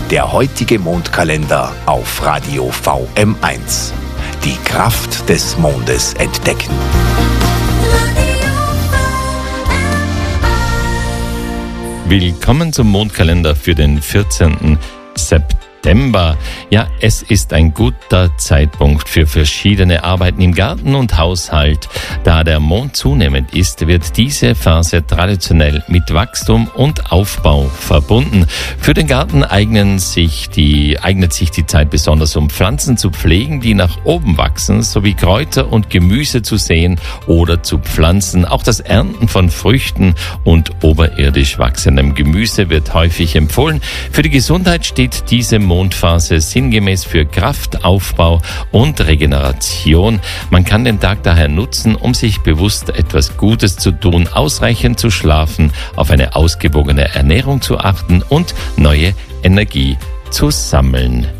Der heutige Mondkalender auf Radio VM1. Die Kraft des Mondes entdecken. Willkommen zum Mondkalender für den 14. September. Ja, es ist ein guter Zeitpunkt für verschiedene Arbeiten im Garten und Haushalt. Da der Mond zunehmend ist, wird diese Phase traditionell mit Wachstum und Aufbau verbunden. Für den Garten eignet sich die Zeit besonders, um Pflanzen zu pflegen, die nach oben wachsen, sowie Kräuter und Gemüse zu säen oder zu pflanzen. Auch das Ernten von Früchten und oberirdisch wachsendem Gemüse wird häufig empfohlen. Für die Gesundheit steht diese Mondphase sinngemäß für Kraft, Aufbau und Regeneration. Man kann den Tag daher nutzen, um sich bewusst etwas Gutes zu tun, ausreichend zu schlafen, auf eine ausgewogene Ernährung zu achten und neue Energie zu sammeln.